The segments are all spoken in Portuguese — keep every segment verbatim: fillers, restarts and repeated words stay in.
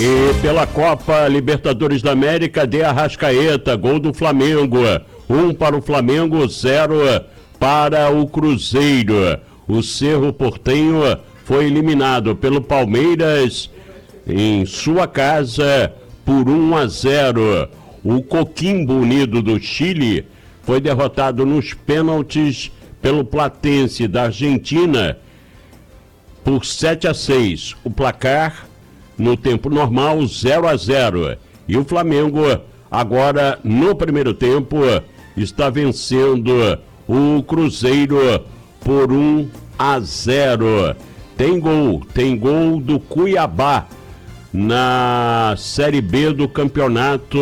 E pela Copa Libertadores da América, de Arrascaeta, gol do Flamengo. Um para o Flamengo, zero para o Cruzeiro. O Cerro Porteño foi eliminado pelo Palmeiras em sua casa por um a zero. O Coquimbo Unido do Chile foi derrotado nos pênaltis pelo Platense da Argentina por sete a seis. O placar no tempo normal, zero a zero. E o Flamengo, agora no primeiro tempo, está vencendo o Cruzeiro por um a zero. Tem gol, tem gol do Cuiabá na Série B do Campeonato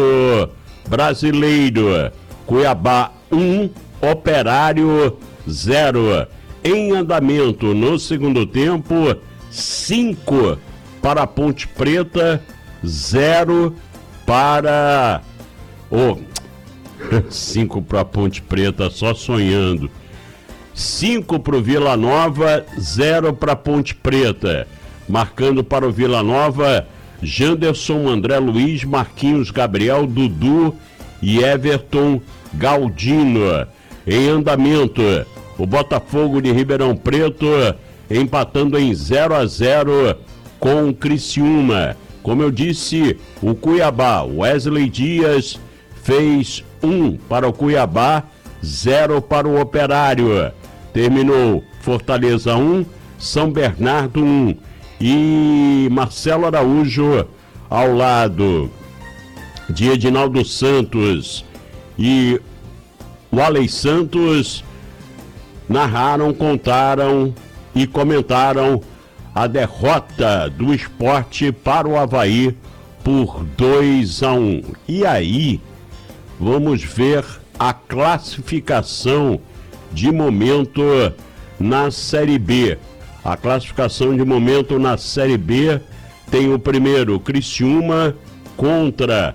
Brasileiro. Cuiabá um, Operário zero. Em andamento no segundo tempo, cinco para a Ponte Preta, zero para o... cinco para a Ponte Preta, só sonhando. cinco para o Vila Nova, zero para a Ponte Preta. Marcando para o Vila Nova, Janderson, André Luiz, Marquinhos, Gabriel, Dudu e Everton Galdino. Em andamento, o Botafogo de Ribeirão Preto empatando em zero a zero com o Criciúma. Como eu disse, o Cuiabá, Wesley Dias, fez um para o Cuiabá, zero para o Operário. Terminou Fortaleza um, São Bernardo um. E Marcelo Araújo ao lado de Edinaldo Santos e o Alei Santos narraram, contaram e comentaram a derrota do Sport para o Avaí por dois a um. E aí, vamos ver a classificação de momento na Série B. A classificação de momento na Série B tem o primeiro, Criciúma, contra,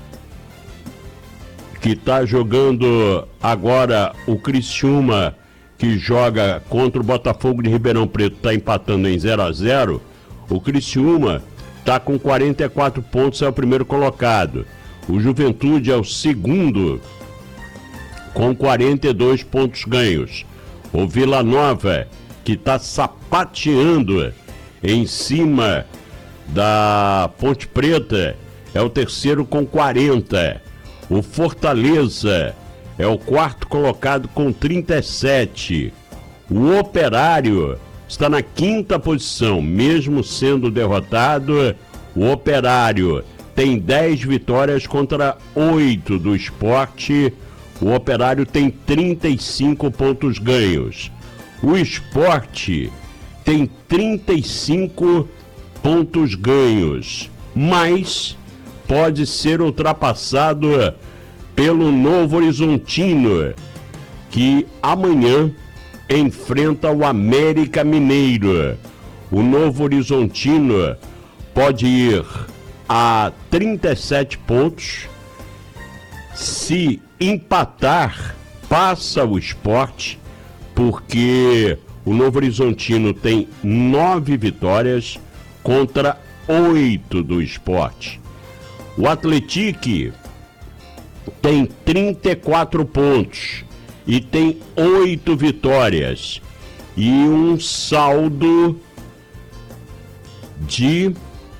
que está jogando agora o Criciúma, que joga contra o Botafogo de Ribeirão Preto, está empatando em zero a zero. O Criciúma está com quarenta e quatro pontos, é o primeiro colocado. O Juventude é o segundo, com quarenta e dois pontos ganhos. O Vila Nova, que está sapateando em cima da Ponte Preta, é o terceiro com quarenta. O Fortaleza é o quarto colocado com trinta e sete. O Operário está na quinta posição, mesmo sendo derrotado. O Operário tem dez vitórias contra oito do Sport. O Operário tem trinta e cinco pontos ganhos. O Sport tem trinta e cinco pontos ganhos, mas pode ser ultrapassado pelo Novo Horizontino, que amanhã enfrenta o América Mineiro. O Novo Horizontino pode ir a trinta e sete pontos. Se empatar, passa o Sport, porque o Novo Horizontino tem nove vitórias contra oito do Sport. O Atlético tem trinta e quatro pontos e tem oito vitórias e um saldo de...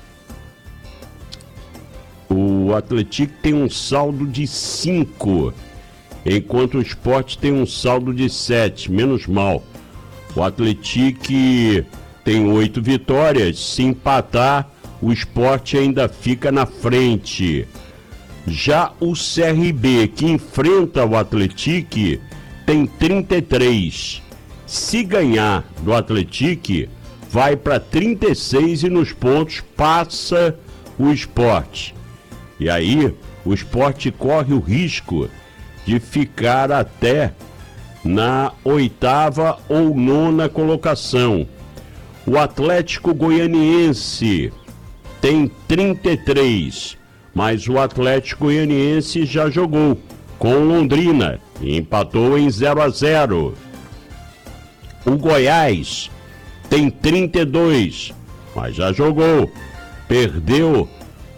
O Atlético tem um saldo de cinco, enquanto o Sport tem um saldo de sete, menos mal. O Atlético tem oito vitórias, se empatar, o Sport ainda fica na frente. Já o C R B, que enfrenta o Atlético, tem trinta e três. Se ganhar do Atlético, vai para trinta e seis e nos pontos passa o Sport. E aí, o Sport corre o risco de ficar até na oitava ou nona colocação. O Atlético Goianiense tem trinta e três, mas o Atlético Goianiense já jogou com Londrina e empatou em zero a zero. O Goiás tem trinta e dois, mas já jogou, perdeu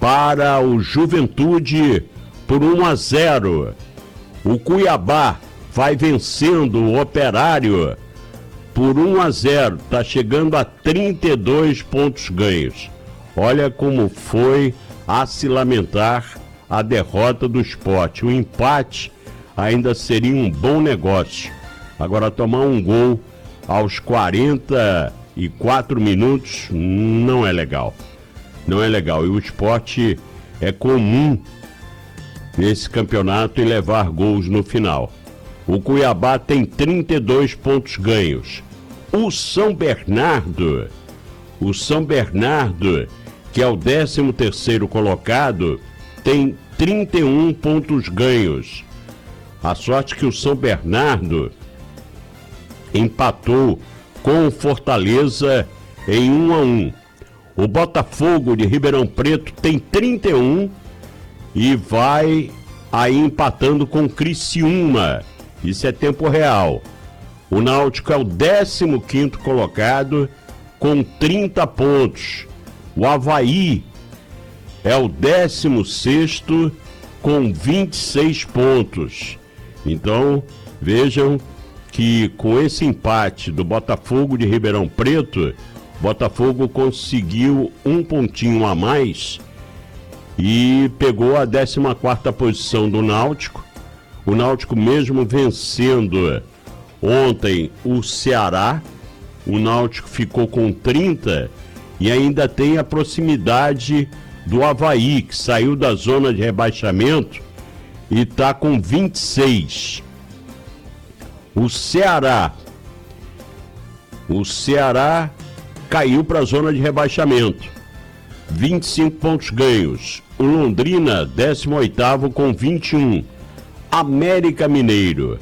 para o Juventude por um a zero. O Cuiabá vai vencendo o Operário por um a zero. Está chegando a trinta e dois pontos ganhos. Olha como foi a se lamentar a derrota do Sport. O empate ainda seria um bom negócio. Agora, tomar um gol aos quarenta e quatro minutos não é legal. Não é legal. E o Sport é comum nesse campeonato em levar gols no final. O Cuiabá tem trinta e dois pontos ganhos. O São Bernardo, o São Bernardo, que é o décimo terceiro colocado, tem trinta e um pontos ganhos. A sorte que o São Bernardo empatou com o Fortaleza em um a um. O Botafogo de Ribeirão Preto tem trinta e um e vai aí empatando com o Criciúma. Isso é tempo real. O Náutico é o décimo quinto colocado com trinta pontos. O Avaí é o décimo sexto com vinte e seis pontos. Então, vejam que com esse empate do Botafogo de Ribeirão Preto, Botafogo conseguiu um pontinho a mais e pegou a décima quarta posição do Náutico. O Náutico, mesmo vencendo ontem o Ceará, o Náutico ficou com trinta e ainda tem a proximidade do Avaí, que saiu da zona de rebaixamento e está com vinte e seis. O Ceará, o Ceará caiu para a zona de rebaixamento, vinte e cinco pontos ganhos. O Londrina, décimo oitavo com vinte e um. América Mineiro,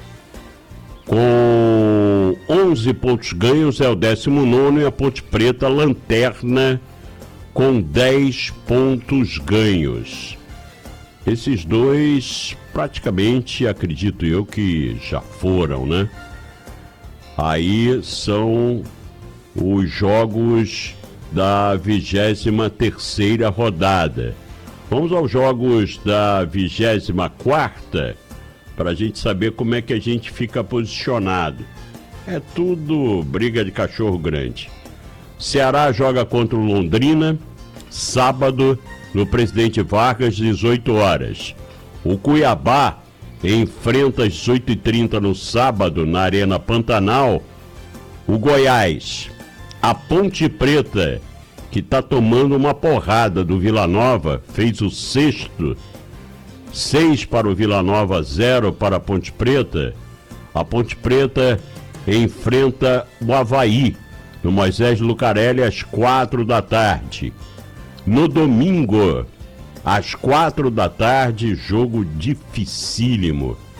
com onze pontos ganhos, é o décimo nono, e a Ponte Preta, lanterna, com dez pontos ganhos. Esses dois, praticamente, acredito eu que já foram, né? Aí são os jogos da vigésima terceira rodada. Vamos aos jogos da vigésima quarta, para a gente saber como é que a gente fica posicionado. É tudo briga de cachorro grande. Ceará joga contra o Londrina, sábado, no Presidente Vargas, dezoito horas. O Cuiabá enfrenta às dezoito e trinta no sábado, na Arena Pantanal, o Goiás. A Ponte Preta, que está tomando uma porrada do Vila Nova, fez o sexto, seis para o Vila Nova, zero para a Ponte Preta. A Ponte Preta enfrenta o Avaí, no Moisés Lucarelli, às quatro da tarde. No domingo, às quatro da tarde, jogo dificílimo.